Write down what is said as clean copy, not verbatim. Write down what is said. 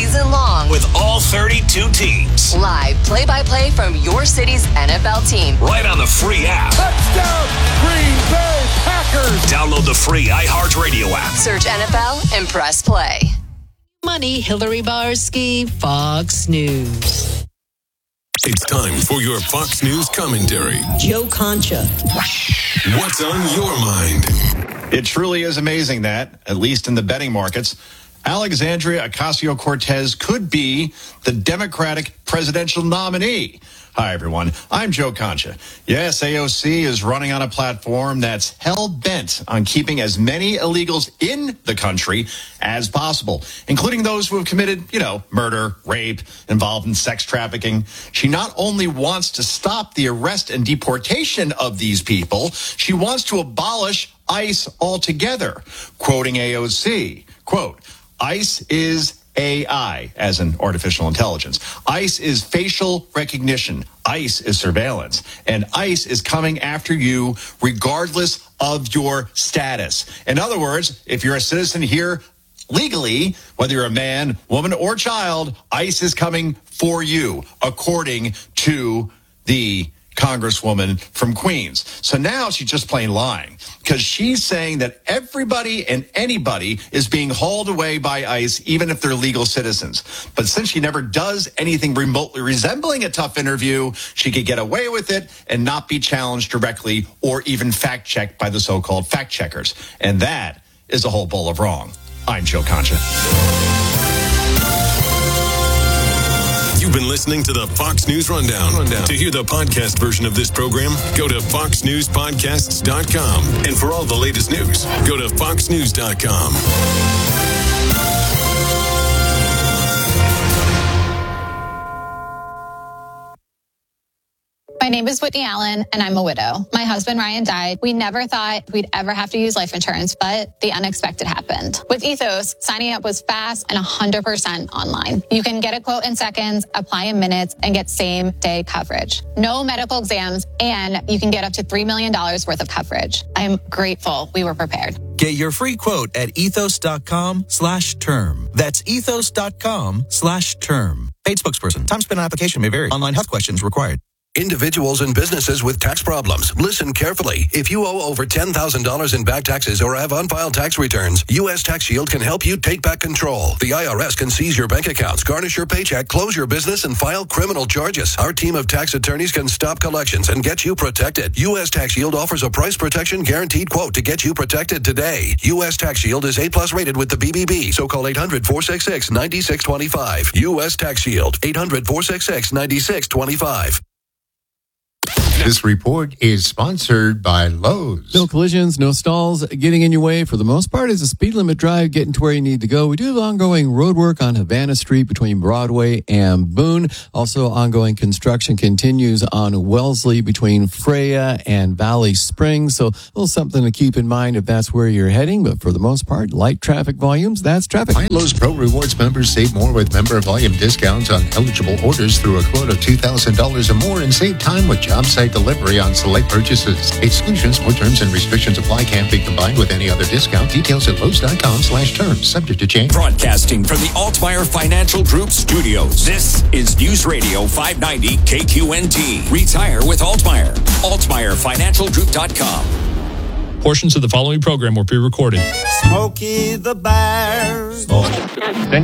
season long. With all 32 teams. Live play-by-play from your city's NFL team. Right on the free app. Touchdown, Green Bay Packers. Download the free iHeartRadio app. Search NFL and press play. Money, Hillary Barsky, Fox News. It's time for your Fox News commentary. Joe Concha. What's on your mind? It truly is amazing that, at least in the betting markets, Alexandria Ocasio-Cortez could be the Democratic presidential nominee. Hi, everyone. I'm Joe Concha. Yes, AOC is running on a platform that's hell-bent on keeping as many illegals in the country as possible, including those who have committed, murder, rape, involved in sex trafficking. She not only wants to stop the arrest and deportation of these people, she wants to abolish ICE altogether. Quoting AOC, quote, ICE is AI, as in artificial intelligence. ICE is facial recognition. ICE is surveillance. And ICE is coming after you regardless of your status. In other words, if you're a citizen here legally, whether you're a man, woman, or child, ICE is coming for you, according to the Congresswoman from Queens. So now she's just plain lying, because she's saying that everybody and anybody is being hauled away by ICE, even if they're legal citizens. But since she never does anything remotely resembling a tough interview, she could get away with it and not be challenged directly or even fact-checked by the so-called fact-checkers. And that is a whole bowl of wrong. I'm Joe Concha. You've been listening to the Fox News Rundown. To hear the podcast version of this program, go to foxnewspodcasts.com. And for all the latest news, go to foxnews.com. My name is Whitney Allen, and I'm a widow. My husband, Ryan, died. We never thought we'd ever have to use life insurance, but the unexpected happened. With Ethos, signing up was fast and 100% online. You can get a quote in seconds, apply in minutes, and get same-day coverage. No medical exams, and you can get up to $3 million worth of coverage. I am grateful we were prepared. Get your free quote at ethos.com/term. That's ethos.com/term. Paid spokesperson. Time spent on application may vary. Online health questions required. Individuals and businesses with tax problems, listen carefully. If you owe over $10,000 in back taxes or have unfiled tax returns, U.S. Tax Shield can help you take back control. The IRS can seize your bank accounts, garnish your paycheck, close your business, and file criminal charges. Our team of tax attorneys can stop collections and get you protected. U.S. Tax Shield offers a price protection guaranteed quote to get you protected today. U.S. Tax Shield is A+ rated with the BBB, so call 800-466-9625. U.S. Tax Shield, 800-466-9625. This report is sponsored by Lowe's. No collisions, no stalls getting in your way. For the most part, it's a speed limit drive getting to where you need to go. We do have ongoing road work on Havana Street between Broadway and Boone. Also, ongoing construction continues on Wellesley between Freya and Valley Springs. So a little something to keep in mind if that's where you're heading. But for the most part, light traffic volumes, that's traffic. Lowe's Pro Rewards members save more with member volume discounts on eligible orders through a quote of $2,000 or more, and save time with job site delivery on select purchases. Exclusions or terms and restrictions apply. Can't be combined with any other discount. Details at Lowe's.com/terms. Subject to change. Broadcasting from the Altmeyer Financial Group studios. This is News Radio 590 KQNT. Retire with Altmeyer. AltmeyerFinancialGroup.com. Portions of the following program were pre-recorded. Smokey the Bear.